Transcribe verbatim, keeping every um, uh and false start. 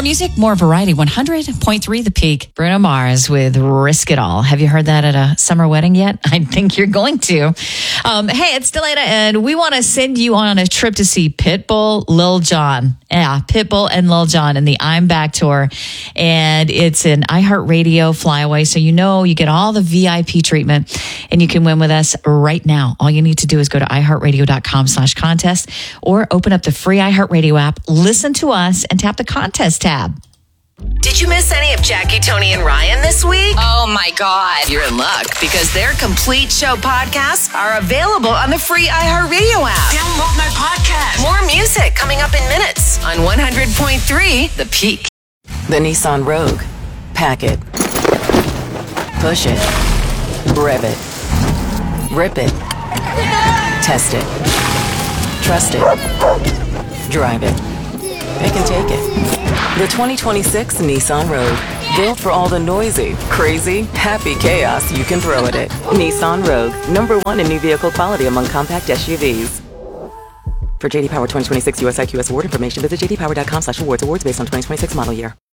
More music, more variety. one hundred point three The Peak. Bruno Mars with Risk It All. Have you heard that at a summer wedding yet? I think you're going to. Um, hey, it's Delana, and we want to send you on a trip to see Pitbull, Lil Jon. Yeah, Pitbull and Lil Jon in the I'm Back tour. And it's an iHeartRadio flyaway. So you know you get all the V I P treatment, and you can win with us right now. All you need to do is go to iHeartRadio.com slash contest or open up the free iHeartRadio app, listen to us, and tap the contest tab. Did you miss any of Jackie, Tony, and Ryan this week? Oh, my God. You're in luck because their complete show podcasts are available on the free iHeartRadio app. Download my podcast. More music coming up in minutes on one hundred point three The Peak. The Nissan Rogue. Pack it. Push it. Rev it. Rip it. Test it. Trust it. Drive it. Pick and take it. The twenty twenty-six Nissan Rogue. Built for all the noisy, crazy, happy chaos you can throw at it. Nissan Rogue. Number one in new vehicle quality among compact S U Vs. For J D Power twenty twenty-six U S I Q S award information, visit j d power dot com slash awards. Awards based on twenty twenty-six model year.